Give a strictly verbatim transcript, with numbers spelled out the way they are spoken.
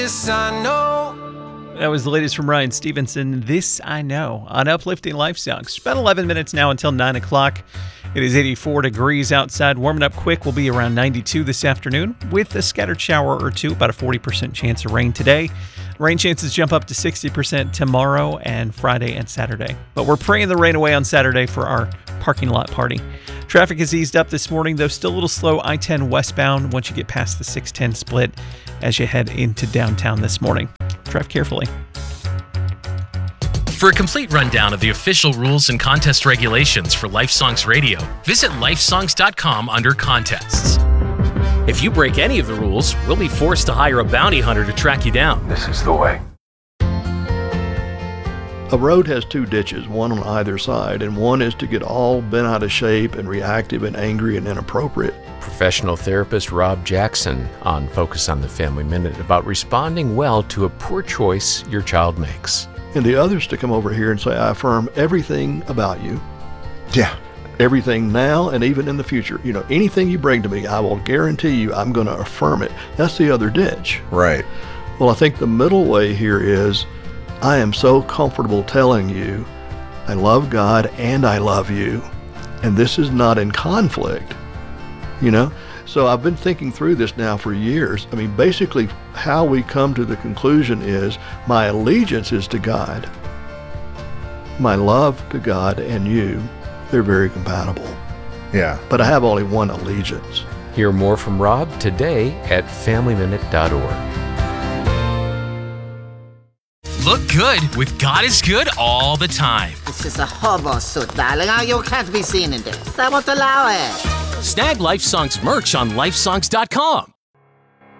This I know. That was the latest from Ryan Stevenson, This I Know, on Uplifting Life Songs. It's about eleven minutes now until nine o'clock. It is eighty-four degrees outside. Warming up quick. Will be around ninety-two this afternoon with a scattered shower or two, about a forty percent chance of rain today. Rain chances jump up to sixty percent tomorrow and Friday and Saturday. But we're praying the rain away on Saturday for our parking lot party. Traffic has eased up this morning, though still a little slow I ten westbound once you get past the six ten split as you head into downtown this morning. Drive carefully. For a complete rundown of the official rules and contest regulations for Life Songs Radio, visit life songs dot com under contests. If you break any of the rules, we'll be forced to hire a bounty hunter to track you down. This is the way. A road has two ditches, one on either side, and one is to get all bent out of shape and reactive and angry and inappropriate. Professional therapist Rob Jackson on Focus on the Family Minute about responding well to a poor choice your child makes. And the others to come over here and say, I affirm everything about you. Yeah. Everything now and even in the future. You know, anything you bring to me, I will guarantee you I'm going to affirm it. That's the other ditch. Right. Well, I think the middle way here is, I am so comfortable telling you I love God and I love you, and this is not in conflict, you know? So I've been thinking through this now for years. I mean, basically how we come to the conclusion is my allegiance is to God. My love to God and you, they're very compatible. Yeah. But I have only one allegiance. Hear more from Rob today at family minute dot org. Look good with God is Good all the time. This is a hobo suit, darling. Oh, you can't be seen in this. I won't allow it. Snag Life Songs merch on life songs dot com.